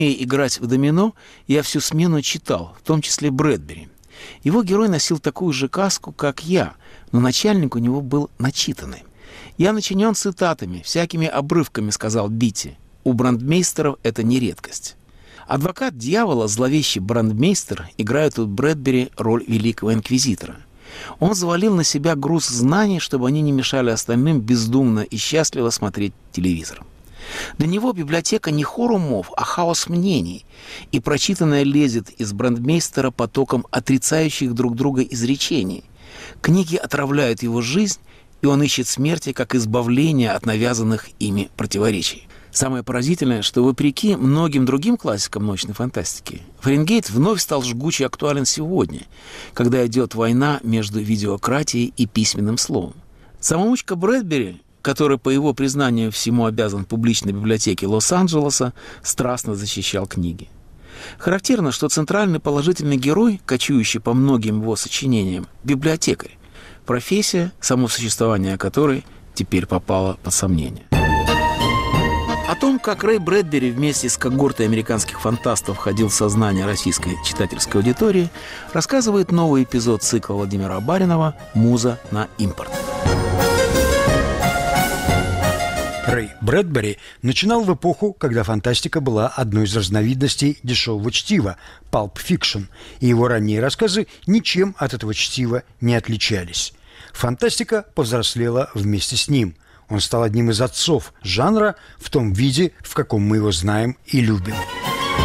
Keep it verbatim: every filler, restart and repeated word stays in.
И играть в домино я всю смену читал, в том числе Брэдбери. Его герой носил такую же каску, как я, но начальник у него был начитанный. «Я начинен цитатами, всякими обрывками», — сказал Битти. У брандмейстеров это не редкость. Адвокат дьявола, зловещий брандмейстер, играет у Брэдбери роль великого инквизитора. Он завалил на себя груз знаний, чтобы они не мешали остальным бездумно и счастливо смотреть телевизор. Для него библиотека не хор умов, а хаос мнений, и прочитанное лезет из брандмейстера потоком отрицающих друг друга изречений. Книги отравляют его жизнь, и он ищет смерти как избавления от навязанных ими противоречий. Самое поразительное, что вопреки многим другим классикам научной фантастики, Фаренгейт вновь стал жгуче актуален сегодня, когда идет война между видеократией и письменным словом. Самоучка Брэдбери, который, по его признанию, всему обязан публичной библиотеке Лос-Анджелеса, страстно защищал книги. Характерно, что центральный положительный герой, кочующий по многим его сочинениям, библиотекарь, профессия, само существование которой теперь попало под сомнение. О том, как Рэй Брэдбери вместе с когортой американских фантастов входил в сознание российской читательской аудитории, рассказывает новый эпизод цикла Владимира Баринова «Муза на импорт». Рэй Брэдбери начинал в эпоху, когда фантастика была одной из разновидностей дешевого чтива – Pulp Fiction, и его ранние рассказы ничем от этого чтива не отличались. Фантастика повзрослела вместе с ним. Он стал одним из отцов жанра в том виде, в каком мы его знаем и любим.